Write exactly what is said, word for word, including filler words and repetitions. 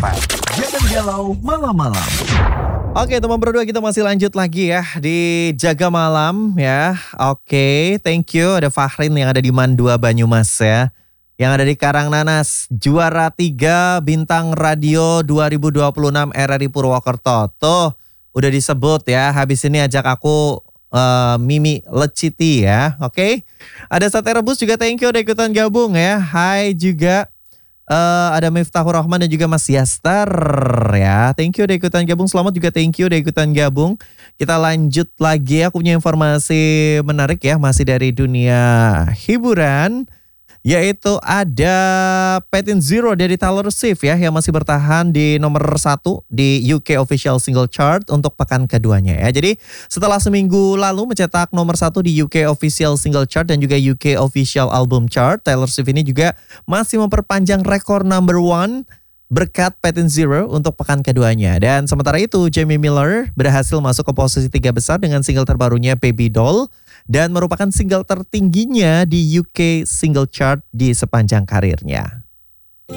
delapan. Jangan galau malam-malam. Oke teman berdua, kita masih lanjut lagi ya di Jaga Malam ya. Oke, thank you. Ada Fahrin yang ada di Mandua Banyumas ya. Yang ada di Karangnanas, juara tiga Bintang Radio dua ribu dua puluh enam R R I Purwokerto. Tuh udah disebut ya, habis ini ajak aku uh, Mimi Leciti ya. Oke, ada Sate Rebus juga, thank you udah ikutan gabung ya. Hai juga. Uh, ada Miftahur Rahman dan juga Mas Yaster ya. Thank you udah ikutan gabung. Selamat juga thank you udah ikutan gabung. Kita lanjut lagi, aku punya informasi menarik ya, masih dari dunia hiburan. Yaitu ada Patent Zero dari Taylor Swift ya, yang masih bertahan di nomor satu di U K Official Single Chart untuk pekan keduanya ya. Jadi setelah seminggu lalu mencetak nomor satu di U K Official Single Chart dan juga U K Official Album Chart, Taylor Swift ini juga masih memperpanjang rekor number one berkat Patent Zero untuk pekan keduanya. Dan sementara itu Jamie Miller berhasil masuk ke posisi tiga besar dengan single terbarunya Baby Doll dan merupakan single tertingginya di U K Single Chart di sepanjang karirnya.